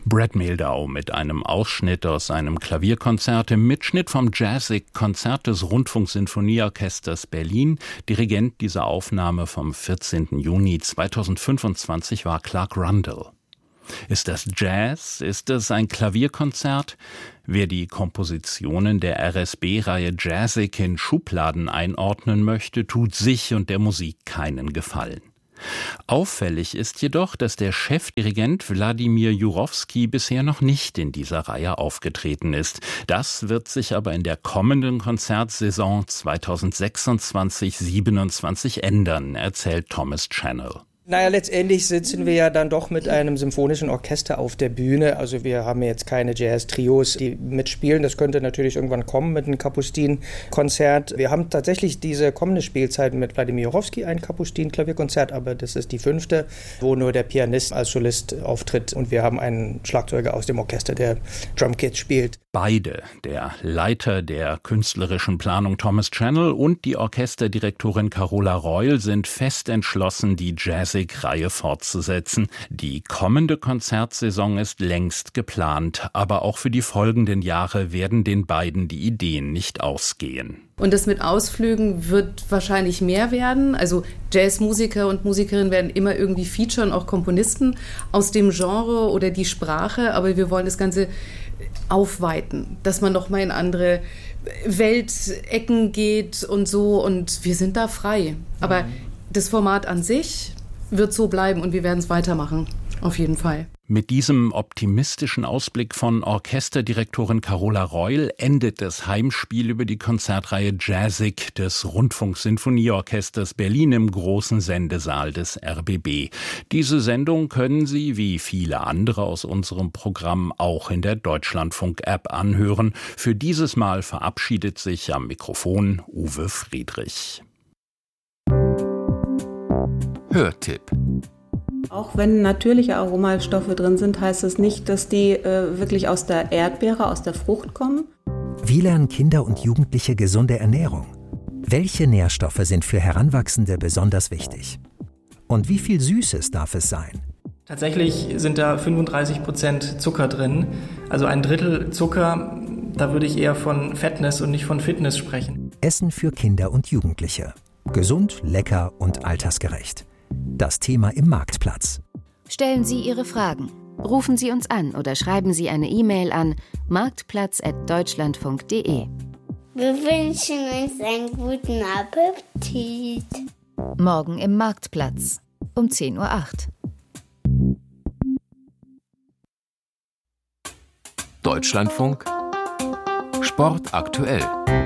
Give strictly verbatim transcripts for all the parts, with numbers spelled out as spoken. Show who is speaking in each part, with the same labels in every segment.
Speaker 1: Brad Mehldau mit einem Ausschnitt aus einem Klavierkonzert im Mitschnitt vom Jazzig-Konzert des Rundfunksinfonieorchesters Berlin. Dirigent dieser Aufnahme vom vierzehnten Juni zweitausendfünfundzwanzig war Clark Rundle. Ist das Jazz? Ist es ein Klavierkonzert? Wer die Kompositionen der R S B-Reihe Jazzig in Schubladen einordnen möchte, tut sich und der Musik keinen Gefallen. Auffällig ist jedoch, dass der Chefdirigent Wladimir Jurowski bisher noch nicht in dieser Reihe aufgetreten ist. Das wird sich aber in der kommenden Konzertsaison zweitausendsechsundzwanzig siebenundzwanzig ändern, erzählt Thomas Channel.
Speaker 2: Naja, letztendlich sitzen wir ja dann doch mit einem symphonischen Orchester auf der Bühne. Also wir haben jetzt keine Jazz-Trios, die mitspielen. Das könnte natürlich irgendwann kommen mit einem Kapustin-Konzert. Wir haben tatsächlich diese kommende Spielzeit mit Wladimir Jurowski ein Kapustin-Klavierkonzert, aber das ist die fünfte, wo nur der Pianist als Solist auftritt. Und wir haben einen Schlagzeuger aus dem Orchester, der Drumkit spielt.
Speaker 1: Beide, der Leiter der künstlerischen Planung Thomas Channel und die Orchesterdirektorin Carola Reul, sind fest entschlossen, die Jazzig-Reihe fortzusetzen. Die kommende Konzertsaison ist längst geplant, aber auch für die folgenden Jahre werden den beiden die Ideen nicht ausgehen.
Speaker 3: Und das mit Ausflügen wird wahrscheinlich mehr werden. Also Jazzmusiker und Musikerinnen werden immer irgendwie featuren, auch Komponisten aus dem Genre oder die Sprache. Aber wir wollen das Ganze aufweiten, dass man noch mal in andere Weltecken geht und so. Und wir sind da frei. Aber das Format an sich wird so bleiben und wir werden es weitermachen. Auf jeden Fall.
Speaker 1: Mit diesem optimistischen Ausblick von Orchesterdirektorin Carola Reul endet das Heimspiel über die Konzertreihe Jazzig des Rundfunksinfonieorchesters Berlin im großen Sendesaal des R B B. Diese Sendung können Sie, wie viele andere aus unserem Programm, auch in der Deutschlandfunk-App anhören. Für dieses Mal verabschiedet sich am Mikrofon Uwe Friedrich.
Speaker 4: Hörtipp.
Speaker 5: Auch wenn natürliche Aromastoffe drin sind, heißt es nicht, dass die äh, wirklich aus der Erdbeere, aus der Frucht kommen.
Speaker 6: Wie lernen Kinder und Jugendliche gesunde Ernährung? Welche Nährstoffe sind für Heranwachsende besonders wichtig? Und wie viel Süßes darf es sein?
Speaker 7: Tatsächlich sind da fünfunddreißig Prozent Zucker drin, also ein Drittel Zucker. Da würde ich eher von Fatness und nicht von Fitness sprechen.
Speaker 6: Essen für Kinder und Jugendliche. Gesund, lecker und altersgerecht. Das Thema im Marktplatz.
Speaker 8: Stellen Sie Ihre Fragen. Rufen Sie uns an oder schreiben Sie eine E-Mail an marktplatz at deutschlandfunk punkt de.
Speaker 9: Wir wünschen uns einen guten Appetit.
Speaker 8: Morgen im Marktplatz um zehn Uhr acht.
Speaker 4: Deutschlandfunk Sport aktuell.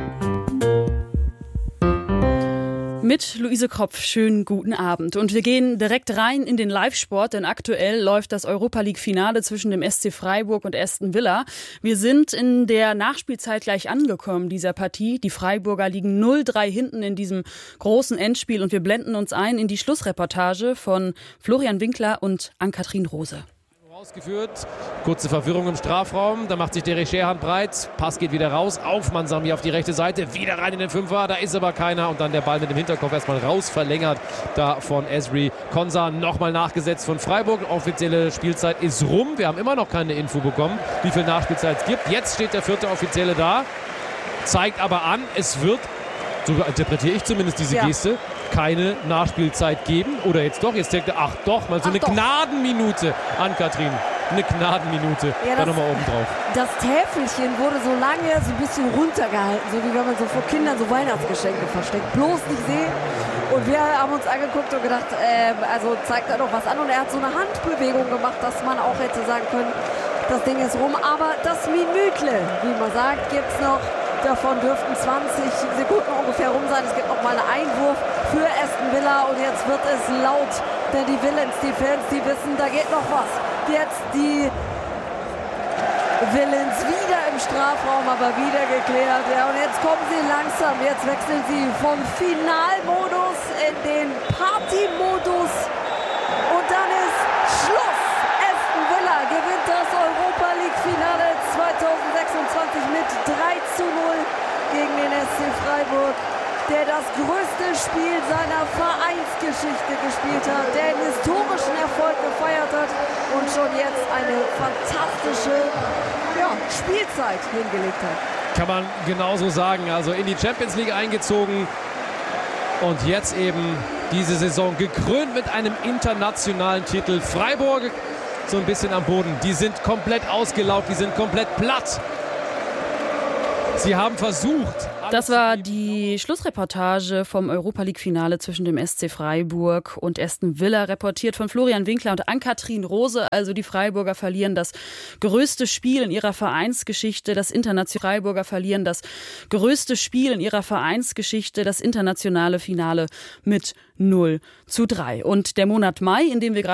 Speaker 10: Mit Luise Kropf, schönen guten Abend. Und wir gehen direkt rein in den Live-Sport, denn aktuell läuft das Europa-League-Finale zwischen dem S C Freiburg und Aston Villa. Wir sind in der Nachspielzeit gleich angekommen dieser Partie. Die Freiburger liegen null drei hinten in diesem großen Endspiel und wir blenden uns ein in die Schlussreportage von Florian Winkler und Ann-Kathrin Rose.
Speaker 11: Ausgeführt, kurze Verwirrung im Strafraum, da macht sich der Scherhand breit, Pass geht wieder raus, auf Mansami auf die rechte Seite, wieder rein in den Fünfer, da ist aber keiner und dann der Ball mit dem Hinterkopf erstmal raus, verlängert da von Ezri Konsa, nochmal nachgesetzt von Freiburg, offizielle Spielzeit ist rum, wir haben immer noch keine Info bekommen, wie viel Nachspielzeit es gibt, jetzt steht der vierte Offizielle da, zeigt aber an, es wird, so interpretiere ich zumindest diese ja. Geste, keine Nachspielzeit geben. Oder jetzt doch, jetzt denkt er, ach doch, mal so ach eine doch. Gnadenminute an Kathrin. Eine Gnadenminute.
Speaker 12: Ja,
Speaker 11: da nochmal oben drauf.
Speaker 12: Das Täfelchen wurde so lange so ein bisschen runtergehalten, so wie wenn man so vor Kindern so Weihnachtsgeschenke versteckt. Bloß nicht sehen. Und wir haben uns angeguckt und gedacht, äh, also zeigt er doch was an. Und er hat so eine Handbewegung gemacht, dass man auch hätte sagen können, das Ding ist rum. Aber das Minütle, wie man sagt, gibt es noch. Davon dürften zwanzig Sekunden ungefähr rum sein. Es gibt noch mal einen Einwurf für Aston Villa und jetzt wird es laut, denn die Villains, die Fans, die wissen, da geht noch was. Jetzt die Villains wieder im Strafraum, aber wieder geklärt. Ja, und jetzt kommen sie langsam, jetzt wechseln sie vom Finalmodus in den Partymodus und dann ist Schluss. Aston Villa gewinnt das Europa League Finale zweitausendsechsundzwanzig mit drei zu null gegen den S C Freiburg, der das größte Spiel seiner Vereinsgeschichte gespielt hat, der einen historischen Erfolg gefeiert hat und und schon jetzt eine fantastische ja, Spielzeit hingelegt hat.
Speaker 11: Kann man genauso sagen. Also in die Champions League eingezogen und jetzt eben diese Saison gekrönt mit einem internationalen Titel. Freiburg so ein bisschen am Boden. Die sind komplett ausgelaugt, die sind komplett platt. Sie haben versucht.
Speaker 10: Das war die Schlussreportage vom Europa-League-Finale zwischen dem S C Freiburg und Aston Villa, reportiert von Florian Winkler und Ann-Kathrin Rose. Also die Freiburger verlieren das größte Spiel in ihrer Vereinsgeschichte. Das internationale Freiburger verlieren das größte Spiel in ihrer Vereinsgeschichte, das internationale Finale mit null zu drei. Und der Monat Mai, in dem wir gerade